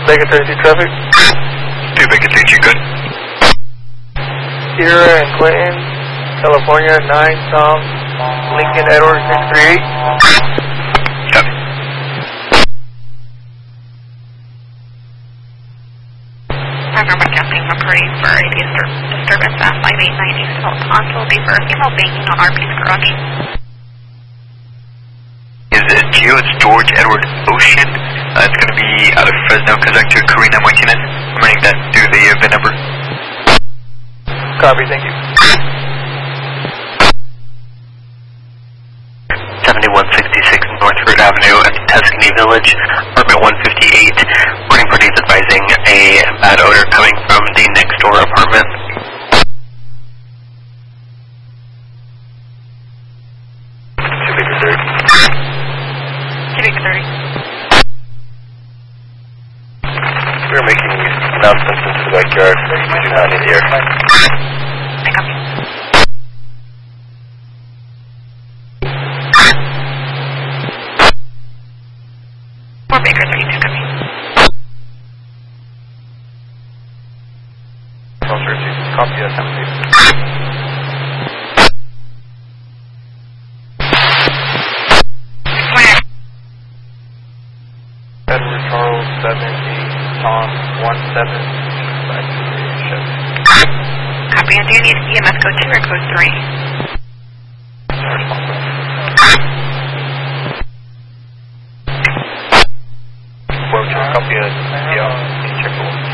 Bacon 32 traffic. 2 Bacon 32, good. Sierra and Clinton, California, 9 Tom, Lincoln Edward 638. Copy. Remember camping McCurry for a disturbance at 5890 South Pond will be for female banking on RP's garage. Is it Geo? It's George Edward Ocean. It's going to be out of Fresno, Kazakh to Karina Martinez. I'm running that through the VIN number. Copy, thank you. 7166 Northford Avenue at Tuscany Village, apartment 158. Morning parties advising a bad odor coming from the next door apartment. We're making announcements into the backyard. We do not need air. Or Baker 32 coming. Copy that, Edward Charles 70, Tom 17, back to the ship. Copy, and do you need EMS code 2 or code 3? Copy it, yeah, check the one.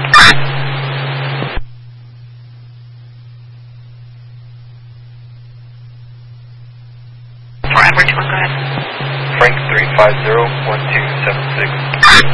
For Edward 2, go ahead. Frank 350-1276.